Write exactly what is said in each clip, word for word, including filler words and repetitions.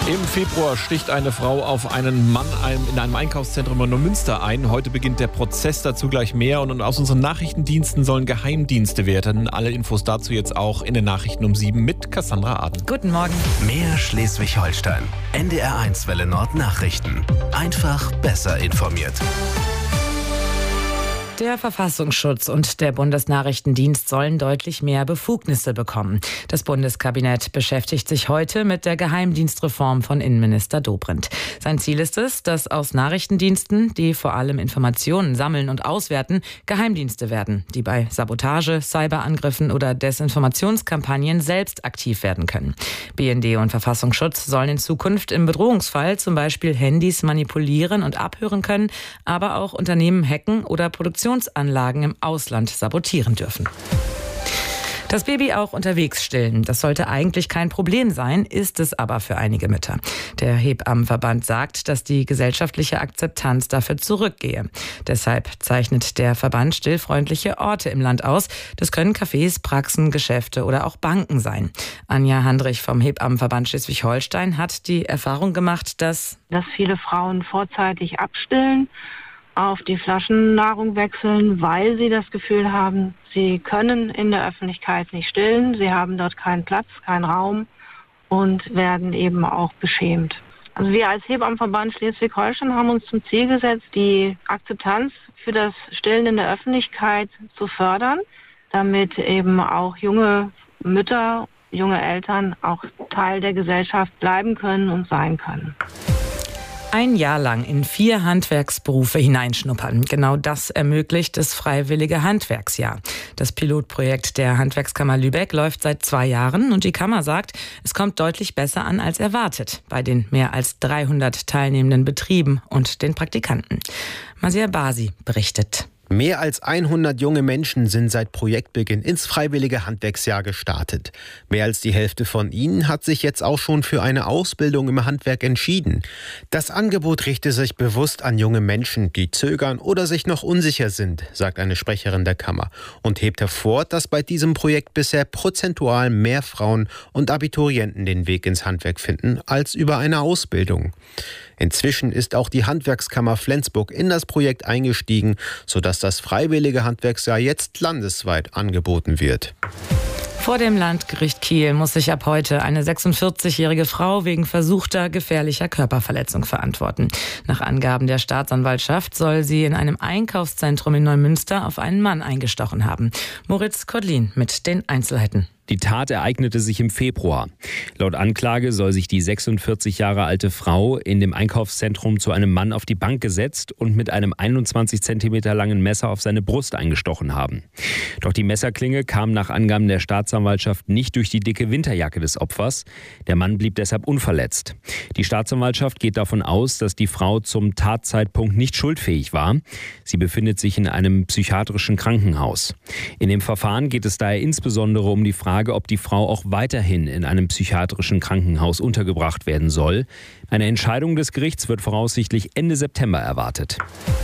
Im Februar sticht eine Frau auf einen Mann in einem Einkaufszentrum in Neumünster ein. Heute beginnt der Prozess, dazu gleich mehr. Und aus unseren Nachrichtendiensten sollen Geheimdienste werden. Alle Infos dazu jetzt auch in den Nachrichten um sieben mit Cassandra Aden. Guten Morgen. Mehr Schleswig-Holstein. N D R eins Welle Nord Nachrichten. Einfach besser informiert. Der Verfassungsschutz und der Bundesnachrichtendienst sollen deutlich mehr Befugnisse bekommen. Das Bundeskabinett beschäftigt sich heute mit der Geheimdienstreform von Innenminister Dobrindt. Sein Ziel ist es, dass aus Nachrichtendiensten, die vor allem Informationen sammeln und auswerten, Geheimdienste werden, die bei Sabotage, Cyberangriffen oder Desinformationskampagnen selbst aktiv werden können. B N D und Verfassungsschutz sollen in Zukunft im Bedrohungsfall zum Beispiel Handys manipulieren und abhören können, aber auch Unternehmen hacken oder Produktionsanlagen im Ausland sabotieren dürfen. Das Baby auch unterwegs stillen, das sollte eigentlich kein Problem sein, ist es aber für einige Mütter. Der Hebammenverband sagt, dass die gesellschaftliche Akzeptanz dafür zurückgehe. Deshalb zeichnet der Verband stillfreundliche Orte im Land aus. Das können Cafés, Praxen, Geschäfte oder auch Banken sein. Anja Handrich vom Hebammenverband Schleswig-Holstein hat die Erfahrung gemacht, dass, dass viele Frauen vorzeitig abstillen, auf die Flaschennahrung wechseln, weil sie das Gefühl haben, sie können in der Öffentlichkeit nicht stillen, sie haben dort keinen Platz, keinen Raum und werden eben auch beschämt. Also wir als Hebammenverband Schleswig-Holstein haben uns zum Ziel gesetzt, die Akzeptanz für das Stillen in der Öffentlichkeit zu fördern, damit eben auch junge Mütter, junge Eltern auch Teil der Gesellschaft bleiben können und sein können. Ein Jahr lang in vier Handwerksberufe hineinschnuppern. Genau das ermöglicht das Freiwillige Handwerksjahr. Das Pilotprojekt der Handwerkskammer Lübeck läuft seit zwei Jahren und die Kammer sagt, es kommt deutlich besser an als erwartet bei den mehr als dreihundert teilnehmenden Betrieben und den Praktikanten. Masia Basi berichtet. Mehr als hundert junge Menschen sind seit Projektbeginn ins Freiwillige Handwerksjahr gestartet. Mehr als die Hälfte von ihnen hat sich jetzt auch schon für eine Ausbildung im Handwerk entschieden. Das Angebot richtet sich bewusst an junge Menschen, die zögern oder sich noch unsicher sind, sagt eine Sprecherin der Kammer und hebt hervor, dass bei diesem Projekt bisher prozentual mehr Frauen und Abiturienten den Weg ins Handwerk finden als über eine Ausbildung. Inzwischen ist auch die Handwerkskammer Flensburg in das Projekt eingestiegen, sodass das Freiwillige Handwerksjahr jetzt landesweit angeboten wird. Vor dem Landgericht Kiel muss sich ab heute eine sechsundvierzigjährige Frau wegen versuchter gefährlicher Körperverletzung verantworten. Nach Angaben der Staatsanwaltschaft soll sie in einem Einkaufszentrum in Neumünster auf einen Mann eingestochen haben. Moritz Kodlin mit den Einzelheiten. Die Tat ereignete sich im Februar. Laut Anklage soll sich die sechsundvierzig Jahre alte Frau in dem Einkaufszentrum zu einem Mann auf die Bank gesetzt und mit einem einundzwanzig Zentimeter langen Messer auf seine Brust eingestochen haben. Doch die Messerklinge kam nach Angaben der Staatsanwaltschaft nicht durch die dicke Winterjacke des Opfers. Der Mann blieb deshalb unverletzt. Die Staatsanwaltschaft geht davon aus, dass die Frau zum Tatzeitpunkt nicht schuldfähig war. Sie befindet sich in einem psychiatrischen Krankenhaus. In dem Verfahren geht es daher insbesondere um die Frage, ob die Frau auch weiterhin in einem psychiatrischen Krankenhaus untergebracht werden soll. Eine Entscheidung des Gerichts wird voraussichtlich Ende September erwartet.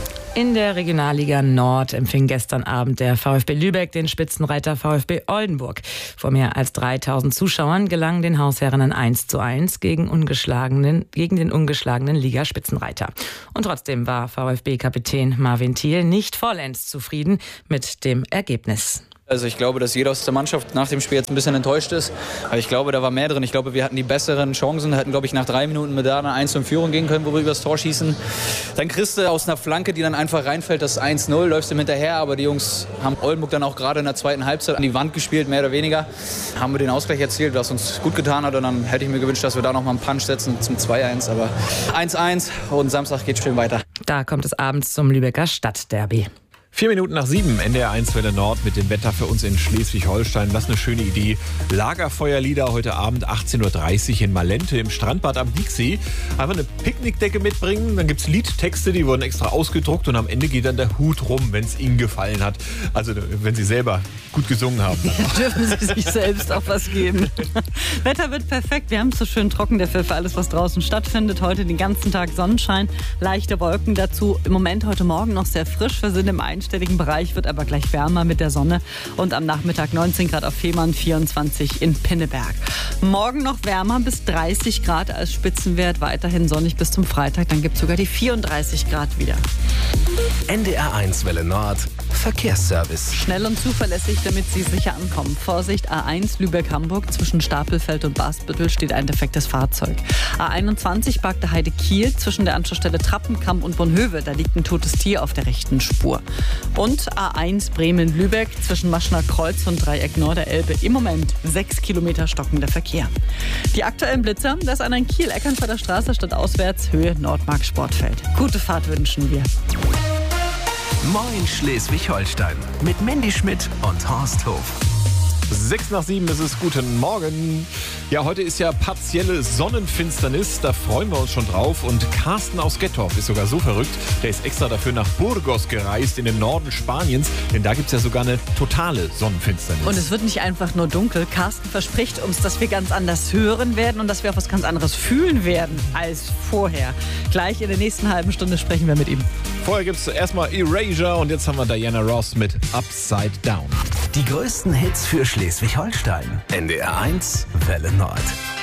In der Regionalliga Nord empfing gestern Abend der VfB Lübeck den Spitzenreiter VfB Oldenburg. Vor mehr als dreitausend Zuschauern gelang den Hausherren ein eins zu eins gegen, ungeschlagenen, gegen den ungeschlagenen Ligaspitzenreiter. Und trotzdem war VfB-Kapitän Marvin Thiel nicht vollends zufrieden mit dem Ergebnis. Also ich glaube, dass jeder aus der Mannschaft nach dem Spiel jetzt ein bisschen enttäuscht ist. Aber ich glaube, da war mehr drin. Ich glaube, wir hatten die besseren Chancen. Hätten, glaube ich, nach drei Minuten mit da eine eins in Führung gehen können, wo wir übers Tor schießen. Dann kriegst du aus einer Flanke, die dann einfach reinfällt, das eins null, läufst ihm hinterher. Aber die Jungs haben Oldenburg dann auch gerade in der zweiten Halbzeit an die Wand gespielt, mehr oder weniger. Haben wir den Ausgleich erzielt, was uns gut getan hat. Und dann hätte ich mir gewünscht, dass wir da noch mal einen Punch setzen zum zwei eins. Aber eins eins und Samstag geht schön weiter. Da kommt es abends zum Lübecker Stadtderby. Vier Minuten nach sieben, N D R eins Welle Nord mit dem Wetter für uns in Schleswig-Holstein. Das ist eine schöne Idee. Lagerfeuerlieder heute Abend achtzehn Uhr dreißig in Malente im Strandbad am Dieksee. Einfach eine Picknickdecke mitbringen, dann gibt es Liedtexte, die wurden extra ausgedruckt und am Ende geht dann der Hut rum, wenn es Ihnen gefallen hat. Also wenn Sie selber gut gesungen haben. Dürfen Sie sich selbst auch was geben. Wetter wird perfekt, wir haben es so schön trocken dafür für alles, was draußen stattfindet. Heute den ganzen Tag Sonnenschein, leichte Wolken dazu. Im Moment heute Morgen noch sehr frisch, wir sind im Einschlag einstelligen Bereich, wird aber gleich wärmer mit der Sonne. Und am Nachmittag neunzehn Grad auf Fehmarn, vierundzwanzig in Pinneberg. Morgen noch wärmer, bis dreißig Grad als Spitzenwert. Weiterhin sonnig bis zum Freitag. Dann gibt es sogar die vierunddreißig Grad wieder. N D R eins Welle Nord. Verkehrsservice. Schnell und zuverlässig, damit Sie sicher ankommen. Vorsicht, A eins Lübeck-Hamburg. Zwischen Stapelfeld und Bastbüttel steht ein defektes Fahrzeug. A einundzwanzig Bagde Heide-Kiel. Zwischen der Anschlussstelle Trappenkamp und Bonhöve. Da liegt ein totes Tier auf der rechten Spur. Und A eins Bremen-Lübeck. Zwischen Maschner Kreuz und Dreieck Norderelbe. Im Moment sechs Kilometer stockender Verkehr. Die aktuellen Blitzer, das ist an Kiel, Eckernförder Straße, statt auswärts, Höhe Nordmark Sportfeld. Gute Fahrt wünschen wir. Moin Schleswig-Holstein mit Mandy Schmidt und Horst Hof. Sechs nach sieben ist es. Guten Morgen. Ja, heute ist ja partielle Sonnenfinsternis. Da freuen wir uns schon drauf. Und Carsten aus Gettorf ist sogar so verrückt. Der ist extra dafür nach Burgos gereist, in den Norden Spaniens. Denn da gibt es ja sogar eine totale Sonnenfinsternis. Und es wird nicht einfach nur dunkel. Carsten verspricht uns, dass wir ganz anders hören werden und dass wir auch was ganz anderes fühlen werden als vorher. Gleich in der nächsten halben Stunde sprechen wir mit ihm. Vorher gibt es erstmal Erasure und jetzt haben wir Diana Ross mit Upside Down. Die größten Hits für Schleswig-Holstein. N D R eins Welle Nord.